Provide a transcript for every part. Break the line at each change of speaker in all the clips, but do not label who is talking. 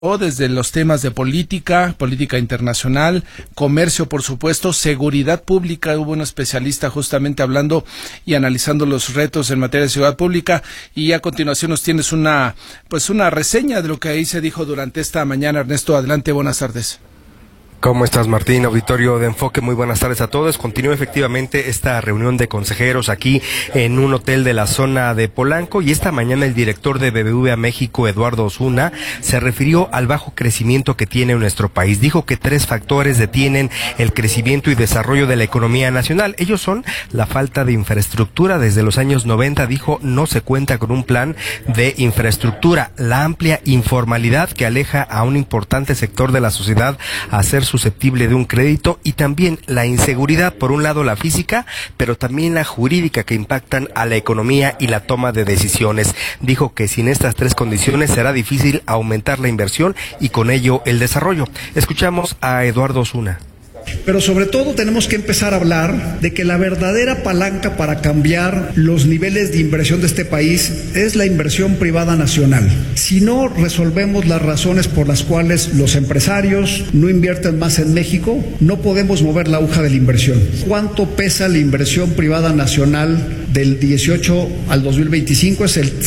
O desde los temas de política internacional, comercio, por supuesto, seguridad pública. Hubo un especialista justamente hablando y analizando los retos en materia de seguridad pública. Y a continuación nos tienes una reseña de lo que ahí se dijo durante esta mañana. Ernesto, adelante, buenas tardes.
¿Cómo estás, Martín? Auditorio de Enfoque, muy buenas tardes a todos. Continúa efectivamente esta reunión de consejeros aquí en un hotel de la zona de Polanco, y esta mañana el director de BBVA México, Eduardo Osuna, se refirió al bajo crecimiento que tiene nuestro país. Dijo que 3 factores detienen el crecimiento y desarrollo de la economía nacional. Ellos son la falta de infraestructura. Desde los años 90, dijo, no se cuenta con un plan de infraestructura, la amplia informalidad que aleja a un importante sector de la sociedad a ser susceptible de un crédito, y también la inseguridad, por un lado la física, pero también la jurídica, que impactan a la economía y la toma de decisiones. Dijo que sin estas 3 condiciones será difícil aumentar la inversión y con ello el desarrollo. Escuchamos a Eduardo Osuna.
Pero sobre todo tenemos que empezar a hablar de que la verdadera palanca para cambiar los niveles de inversión de este país es la inversión privada nacional. Si no resolvemos las razones por las cuales los empresarios no invierten más en México, no podemos mover la aguja de la inversión. ¿Cuánto pesa la inversión privada nacional del 18 al 2025? Es el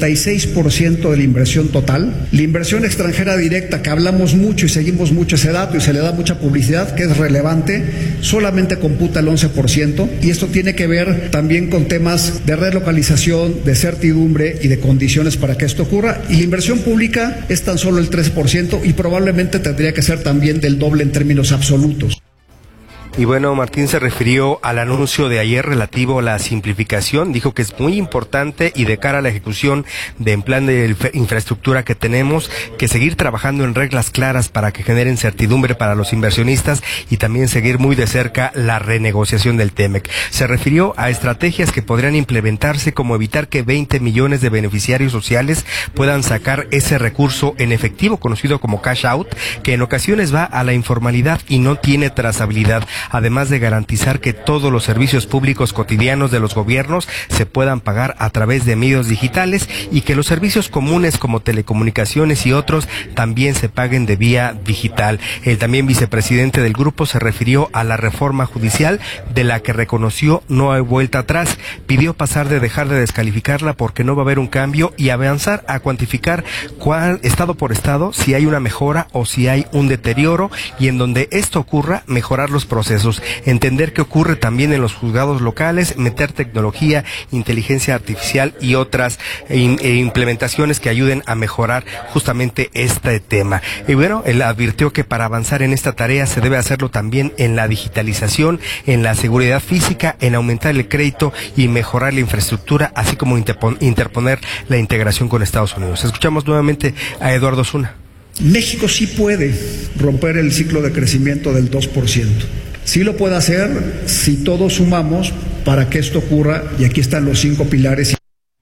76% de la inversión total. La inversión extranjera directa, que hablamos mucho y seguimos mucho ese dato y se le da mucha publicidad, que es relevante, solamente computa el 11%, y esto tiene que ver también con temas de relocalización, de certidumbre y de condiciones para que esto ocurra. Y la inversión pública es tan solo el 3% y probablemente tendría que ser también del doble en términos absolutos.
Y bueno, Martín se refirió al anuncio de ayer relativo a la simplificación. Dijo que es muy importante, y de cara a la ejecución del plan de infraestructura que tenemos, que seguir trabajando en reglas claras para que generen certidumbre para los inversionistas, y también seguir muy de cerca la renegociación del TEMEC. Se refirió a estrategias que podrían implementarse, como evitar que 20 millones de beneficiarios sociales puedan sacar ese recurso en efectivo, conocido como cash out, que en ocasiones va a la informalidad y no tiene trazabilidad. Además de garantizar que todos los servicios públicos cotidianos de los gobiernos se puedan pagar a través de medios digitales, y que los servicios comunes como telecomunicaciones y otros también se paguen de vía digital. El también vicepresidente del grupo se refirió a la reforma judicial, de la que reconoció no hay vuelta atrás. Pidió pasar de dejar de descalificarla porque no va a haber un cambio, y avanzar a cuantificar estado por estado si hay una mejora o si hay un deterioro, y en donde esto ocurra, mejorar los procesos. Entender qué ocurre también en los juzgados locales, meter tecnología, inteligencia artificial y otras implementaciones que ayuden a mejorar justamente este tema. Y bueno, él advirtió que para avanzar en esta tarea se debe hacerlo también en la digitalización, en la seguridad física, en aumentar el crédito y mejorar la infraestructura, así como interponer la integración con Estados Unidos. Escuchamos nuevamente a Eduardo Osuna.
México sí puede romper el ciclo de crecimiento del 2%. Sí lo puede hacer si todos sumamos para que esto ocurra, y aquí están los 5 pilares.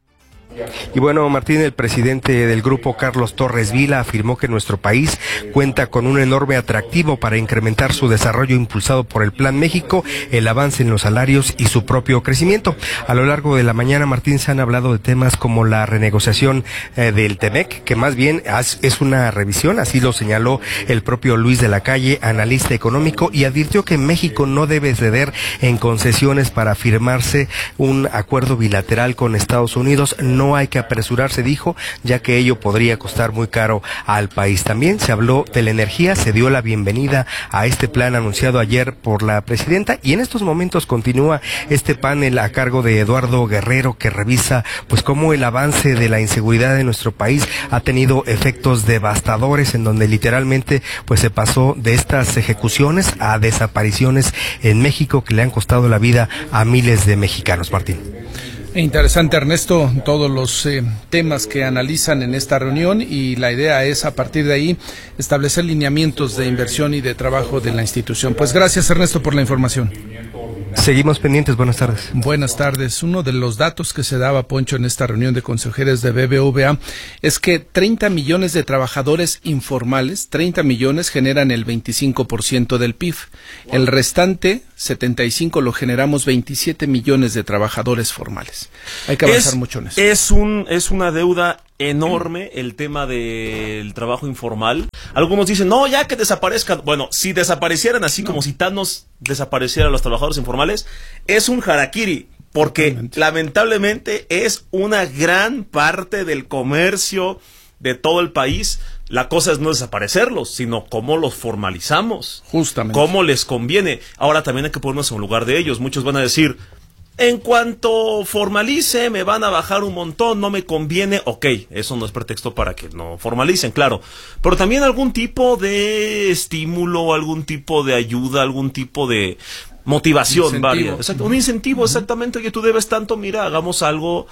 Y bueno, Martín, el presidente del grupo, Carlos Torres Vila, afirmó que nuestro país cuenta con un enorme atractivo para incrementar su desarrollo impulsado por el Plan México, el avance en los salarios y su propio crecimiento. A lo largo de la mañana, Martín, se han hablado de temas como la renegociación del TEMEC, que más bien es una revisión, así lo señaló el propio Luis de la Calle, analista económico, y advirtió que México no debe ceder en concesiones para firmarse un acuerdo bilateral con Estados Unidos. No hay que apresurarse, dijo, ya que ello podría costar muy caro al país. También se habló de la energía, se dio la bienvenida a este plan anunciado ayer por la presidenta, y en estos momentos continúa este panel a cargo de Eduardo Guerrero, que revisa pues cómo el avance de la inseguridad de nuestro país ha tenido efectos devastadores, en donde literalmente pues se pasó de estas ejecuciones a desapariciones en México que le han costado la vida a miles de mexicanos. Martín.
Interesante, Ernesto, todos los temas que analizan en esta reunión, y la idea es a partir de ahí establecer lineamientos de inversión y de trabajo de la institución. Pues gracias, Ernesto, por la información.
Seguimos pendientes, buenas tardes.
Buenas tardes. Uno de los datos que se daba, Poncho, en esta reunión de consejeros de BBVA es que 30 millones de trabajadores informales, 30 millones generan el 25% del PIB. Wow. El restante, 75, lo generamos 27 millones de trabajadores formales. Hay que avanzar mucho en eso.
Es una deuda enorme el tema del trabajo informal. Algunos dicen, no, ya que desaparezcan. Bueno, si desaparecieran así como si Thanos desapareciera a los trabajadores informales, es un harakiri, porque lamentablemente es una gran parte del comercio de todo el país. La cosa es no desaparecerlos, sino cómo los formalizamos.
Justamente.
Cómo les conviene. Ahora también hay que ponernos en lugar de ellos. Muchos van a decir, en cuanto formalice, me van a bajar un montón, no me conviene. Ok, eso no es pretexto para que no formalicen, claro. Pero también algún tipo de estímulo, algún tipo de ayuda, algún tipo de motivación, varia. Exacto, un incentivo, exactamente. Oye, tú debes tanto, mira, hagamos algo.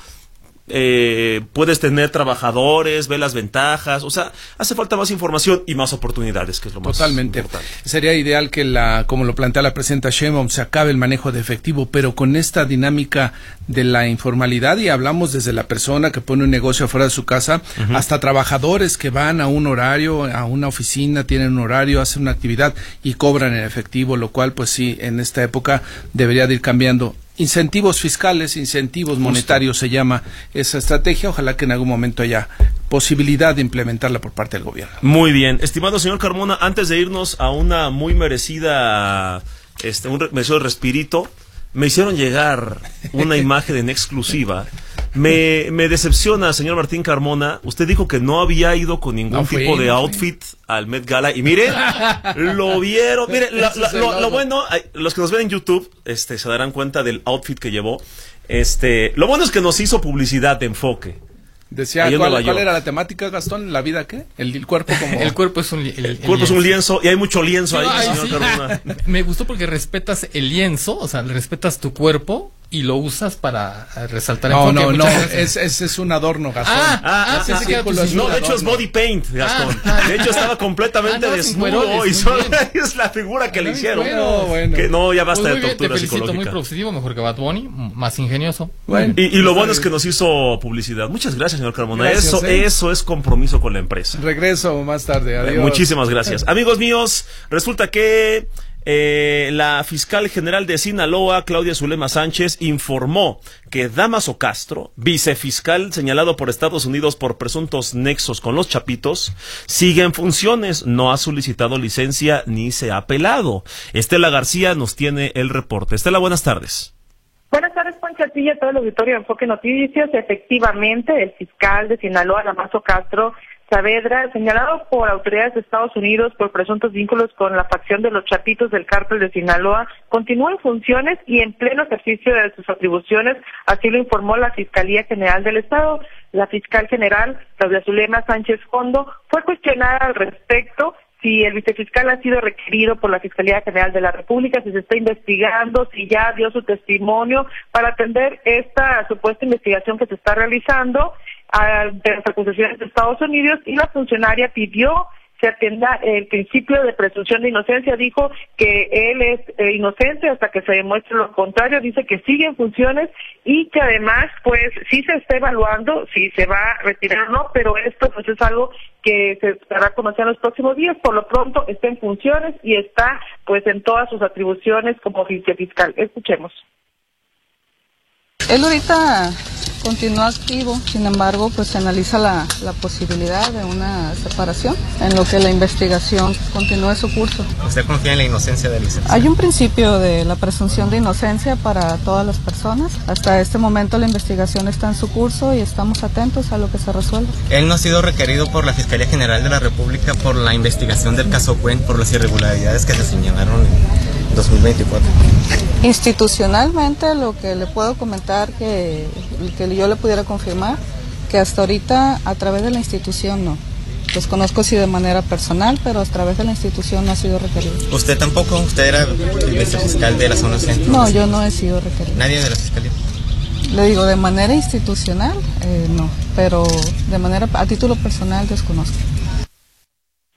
Puedes tener trabajadores, ve las ventajas, o sea, hace falta más información y más oportunidades, que es lo más importante.
Sería ideal que como lo plantea la presidenta Sheinbaum, se acabe el manejo de efectivo, pero con esta dinámica de la informalidad, y hablamos desde la persona que pone un negocio afuera de su casa, hasta trabajadores que van a un horario, a una oficina, tienen un horario, hacen una actividad y cobran en efectivo, lo cual pues sí, en esta época debería de ir cambiando. Incentivos fiscales, incentivos monetarios se llama esa estrategia. Ojalá que en algún momento haya posibilidad de implementarla por parte del gobierno.
Muy bien. Estimado señor Carmona, antes de irnos a una muy merecida, un merecido respirito, me hicieron llegar una imagen en exclusiva. Me decepciona, señor Martín Carmona. Usted dijo que no había ido con ningún tipo de outfit al Met Gala. Y mire, lo vieron. Mire, lo bueno, los que nos ven en YouTube se darán cuenta del outfit que llevó. Lo bueno es que nos hizo publicidad de Enfoque.
Decía, ¿cuál era la temática, Gastón? ¿La vida qué? El cuerpo como...
El cuerpo es
un lienzo, y hay mucho lienzo ahí, señor Carmona.
Me gustó porque respetas el lienzo, o sea, respetas tu cuerpo y lo usas para resaltar Enfoque.
No, es un adorno, Gastón.
No, de hecho es body paint, Gastón. De hecho estaba completamente desnudo y solo es la figura que le hicieron.
Bueno.
Que no, ya basta de tortura
te felicito,
psicológica.
Muy positivo, mejor que Bad Bunny, más ingenioso.
Bueno.
Y lo bueno es que nos hizo publicidad. Muchas gracias, señor Carmona.
Gracias,
eso es compromiso con la empresa.
Regreso más tarde. Adiós.
Muchísimas gracias. Amigos míos, resulta que la fiscal general de Sinaloa, Claudia Zulema Sánchez, informó que Dámaso Castro, vicefiscal señalado por Estados Unidos por presuntos nexos con los Chapitos, sigue en funciones, no ha solicitado licencia ni se ha apelado. Estela García nos tiene el reporte. Estela, buenas tardes.
Buenas tardes, Poncho, a ti y a todo el auditorio de Enfoque Noticias. Efectivamente, el fiscal de Sinaloa, Dámaso Castro Saavedra, señalado por autoridades de Estados Unidos por presuntos vínculos con la facción de los Chapitos del Cártel de Sinaloa, continúa en funciones y en pleno ejercicio de sus atribuciones, así lo informó la Fiscalía General del Estado. La fiscal general, Claudia Zulema Sánchez Fondo, fue cuestionada al respecto si el vicefiscal ha sido requerido por la Fiscalía General de la República, si se está investigando, si ya dio su testimonio para atender esta supuesta investigación que se está realizando de las acusaciones de Estados Unidos, y la funcionaria pidió se atienda el principio de presunción de inocencia. Dijo que él es inocente hasta que se demuestre lo contrario. Dice que sigue en funciones y que además pues sí se está evaluando si se va a retirar o no, pero esto pues es algo que se dará a conocer en los próximos días. Por lo pronto está en funciones y está pues en todas sus atribuciones como vicefiscal. Escuchemos.
Él ahorita continúa activo, sin embargo, pues se analiza la posibilidad de una separación en lo que la investigación continúe su curso.
¿Usted confía en la inocencia del licenciado?
Hay un principio de la presunción de inocencia para todas las personas. Hasta este momento la investigación está en su curso y estamos atentos a lo que se resuelva.
Él no ha sido requerido por la Fiscalía General de la República por la investigación del caso Cuen, por las irregularidades que se señalaron en 2024.
Institucionalmente, lo que le puedo comentar que yo le pudiera confirmar, que hasta ahorita a través de la institución no. Desconozco si de manera personal, pero a través de la institución no ha sido requerido.
¿Usted tampoco? ¿Usted era el vicefiscal de la zona centro?
No, yo no he sido requerido.
¿Nadie de la Fiscalía?
Le digo, de manera institucional, no, pero de manera a título personal desconozco.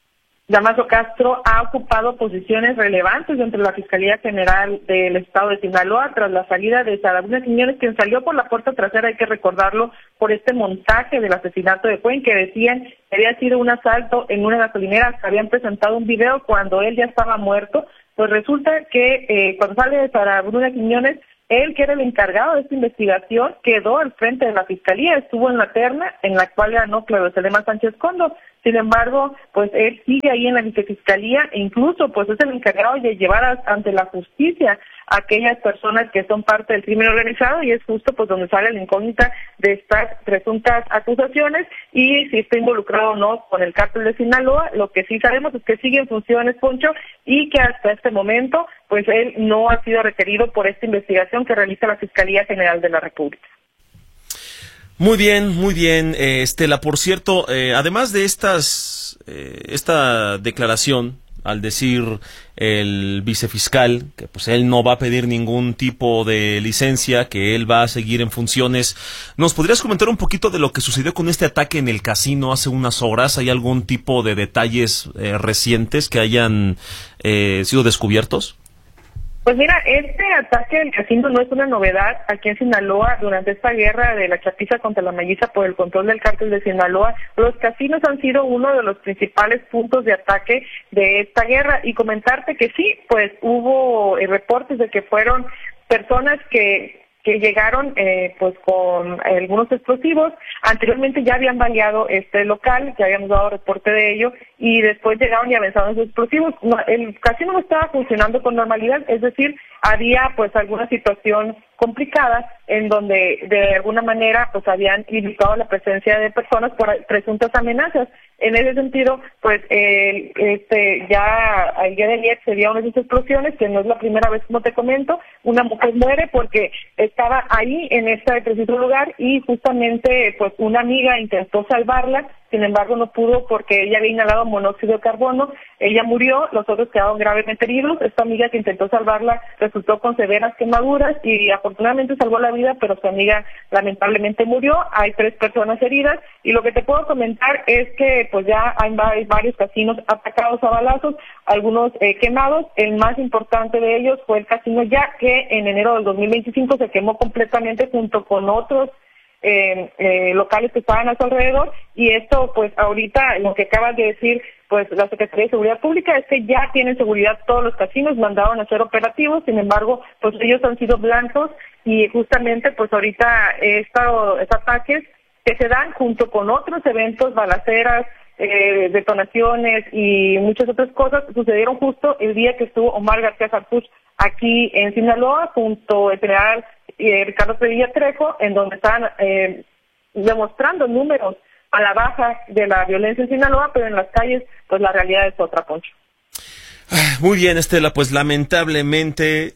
Damaso Castro ha ocupado posiciones relevantes dentro de la Fiscalía General del Estado de Sinaloa tras la salida de Sara Bruna Quiñones, quien salió por la puerta trasera, hay que recordarlo, por este montaje del asesinato de Cuen, que decían que había sido un asalto en una gasolinera, que habían presentado un video cuando él ya estaba muerto. Pues resulta que cuando sale de Sara Bruna Quiñones, él, que era el encargado de esta investigación, quedó al frente de la Fiscalía, estuvo en la terna en la cual ganó Claudio Selema Sánchez Condo. Sin embargo, pues él sigue ahí en la vicefiscalía e incluso pues es el encargado de llevar ante la justicia a aquellas personas que son parte del crimen organizado, y es justo pues donde sale la incógnita de estas presuntas acusaciones y si está involucrado o no con el cártel de Sinaloa. Lo que sí sabemos es que sigue en funciones, Poncho, y que hasta este momento pues él no ha sido requerido por esta investigación que realiza la Fiscalía General de la República.
Muy bien, Estela. Por cierto, además de esta declaración, al decir el vicefiscal que pues él no va a pedir ningún tipo de licencia, que él va a seguir en funciones, ¿nos podrías comentar un poquito de lo que sucedió con este ataque en el casino hace unas horas? ¿Hay algún tipo de detalles recientes que hayan sido descubiertos?
Pues mira, este ataque del casino no es una novedad aquí en Sinaloa. Durante esta guerra de la chapiza contra la melliza por el control del cártel de Sinaloa, los casinos han sido uno de los principales puntos de ataque de esta guerra. Y comentarte que sí, pues hubo reportes de que fueron personas que llegaron pues con algunos explosivos. Anteriormente ya habían baleado este local, ya habíamos dado reporte de ello, y después llegaron y avanzaron los explosivos. No, el casino no estaba funcionando con normalidad, es decir, había pues alguna situación complicada en donde de alguna manera pues habían indicado la presencia de personas por presuntas amenazas. En ese sentido, pues ya el día de ayer se dieron esas explosiones, que no es la primera vez, como te comento. Una mujer muere porque estaba ahí en este preciso lugar y justamente pues una amiga intentó salvarla. Sin embargo, no pudo porque ella había inhalado monóxido de carbono. Ella murió, los otros quedaron gravemente heridos. Esta amiga que intentó salvarla resultó con severas quemaduras y afortunadamente salvó la vida, pero su amiga lamentablemente murió. Hay 3 personas heridas y lo que te puedo comentar es que pues ya hay varios casinos atacados a balazos, algunos quemados. El más importante de ellos fue el Casino Ya, que en enero del 2025 se quemó completamente junto con otros locales que estaban a su alrededor. Y esto pues ahorita lo que acabas de decir pues la Secretaría de Seguridad Pública es que ya tienen seguridad todos los casinos, mandaron a hacer operativos. Sin embargo pues ellos han sido blancos y justamente pues ahorita estos ataques que se dan junto con otros eventos, balaceras, detonaciones y muchas otras cosas, sucedieron justo el día que estuvo Omar García Harfuch aquí en Sinaloa junto al general Ricardo Sevilla Trejo, en donde están demostrando números a la baja de la violencia en Sinaloa, pero en las calles pues la realidad es otra, Poncho.
Muy bien, Estela, pues lamentablemente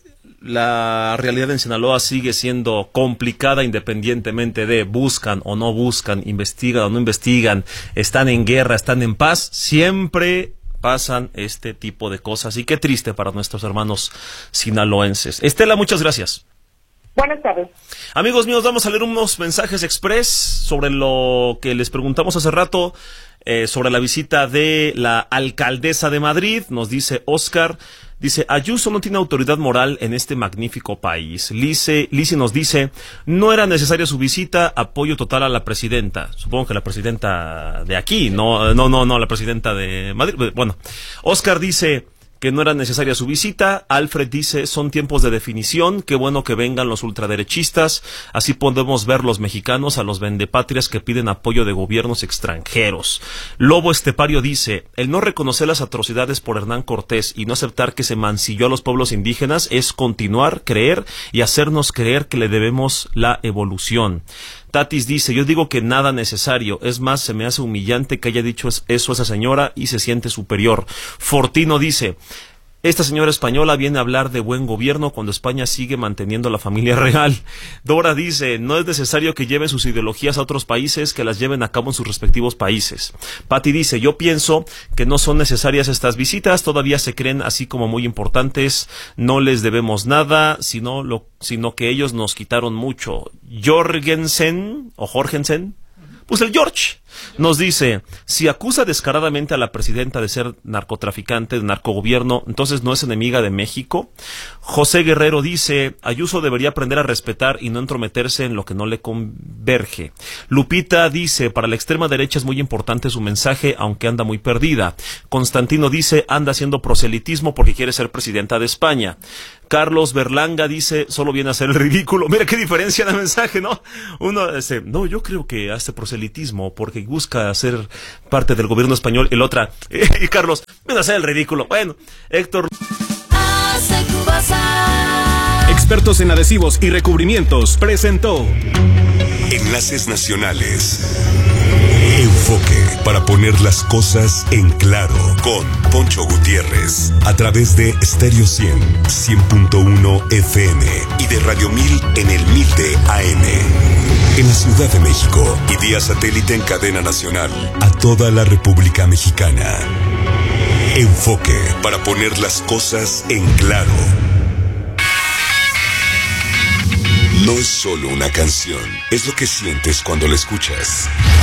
la realidad en Sinaloa sigue siendo complicada independientemente de buscan o no buscan, investigan o no investigan, están en guerra, están en paz, siempre pasan este tipo de cosas y qué triste para nuestros hermanos sinaloenses. Estela, muchas gracias.
Buenas tardes.
Amigos míos, vamos a leer unos mensajes express sobre lo que les preguntamos hace rato, sobre la visita de la alcaldesa de Madrid. Nos dice Oscar, dice, Ayuso no tiene autoridad moral en este magnífico país. Lice nos dice, no era necesaria su visita, apoyo total a la presidenta. Supongo que la presidenta de aquí, no, la presidenta de Madrid. Bueno, Oscar dice que no era necesaria su visita. Alfred dice, son tiempos de definición, qué bueno que vengan los ultraderechistas, así podemos ver los mexicanos a los vendepatrias que piden apoyo de gobiernos extranjeros. Lobo Estepario dice, el no reconocer las atrocidades por Hernán Cortés y no aceptar que se mancilló a los pueblos indígenas es continuar, creer y hacernos creer que le debemos la evolución. Tatis dice, yo digo que nada necesario, es más, se me hace humillante que haya dicho eso esa señora y se siente superior. Fortino dice, esta señora española viene a hablar de buen gobierno cuando España sigue manteniendo la familia real. Dora dice, no es necesario que lleven sus ideologías a otros países, que las lleven a cabo en sus respectivos países. Patti dice, yo pienso que no son necesarias estas visitas, todavía se creen así como muy importantes, no les debemos nada, sino que ellos nos quitaron mucho. Jorgensen, pues el George. Nos dice, si acusa descaradamente a la presidenta de ser narcotraficante, de narcogobierno, entonces no es enemiga de México. José Guerrero dice, Ayuso debería aprender a respetar y no entrometerse en lo que no le converge. Lupita dice, para la extrema derecha es muy importante su mensaje, aunque anda muy perdida. Constantino dice, anda haciendo proselitismo porque quiere ser presidenta de España. Carlos Berlanga dice, solo viene a hacer el ridículo. Mira qué diferencia de mensaje, ¿no? Uno dice, no, yo creo que hace proselitismo porque busca ser parte del gobierno español. El otra, y Carlos, viene a hacer el ridículo. Bueno, Héctor.
Expertos en adhesivos y recubrimientos presentó
Enlaces Nacionales. Enfoque para poner las cosas en claro con Poncho Gutiérrez a través de Stereo 100.1 FM y de Radio 1000 en el 1000 de AM. En la Ciudad de México y vía satélite en cadena nacional a toda la República Mexicana. Enfoque para poner las cosas en claro. No es solo una canción, es lo que sientes cuando la escuchas.